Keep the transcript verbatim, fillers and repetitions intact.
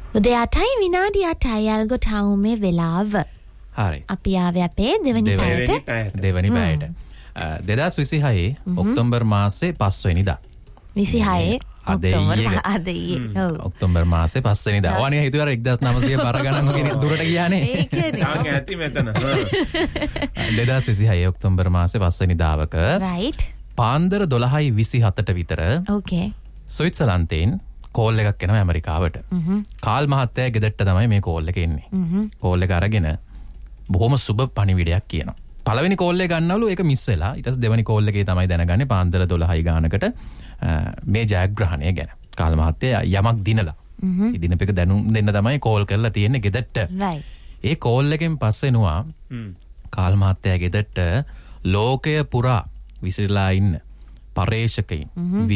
උදේ අටයි විනාඩි අටයි අල්ගො ටවුමේ වෙලාව. හරි. අපි ආවේ අපේ දෙවනි පැයට. දෙවනි පැයට. දෙදාස් විසිහයේ ඔක්තෝබර් මාසේ පස්වෙනිදා. විසිහයේ ඔක්තෝබර් අද ඔක්තෝබර් මාසේ පස්වෙනිදා. ඔවනේ හිතුවා එක්දාස් නවසිය බර ගණන් වගේ දුරට ගියානේ. ඒකනේ. තාම ඇති මෙතන. දෙදාස් විසිහයේ ඔක්තෝබර් මාසේ පස්වෙනිදාවක. රයිට්. පාන්දර දොළහයි විසිහතට විතර. ඕකේ. ස්විට්සර්ලන්තයෙන් කෝල් එකක් එනවා ඇමරිකාවට. කාල් මහත්තයා ගෙදරට තමයි මේ කෝල් එක එන්නේ. කෝල් එක අරගෙන බොහොම සුබ පණිවිඩයක් කියනවා. පළවෙනි කෝල් එක ගන්නවලු ඒක මිස් වෙලා. ඊට පස්සේ දෙවෙනි කෝල් එකේ තමයි දැනගන්නේ පාන්දර දොළහයි ගානකට මේ ජයග්‍රහණය ගැන. කාල් මහත්තයා යමක් දිනලා. ඒ දිනපෙක දැනුම් දෙන්න තමයි කෝල් කරලා තියෙන්නේ ගෙදරට. ඒ කෝල් එකෙන් පස්සේ නුවා කාල් මහත්තයා ගෙදරට ලෝකය පුරා විසිරලා ඉන්න පරේෂකයින්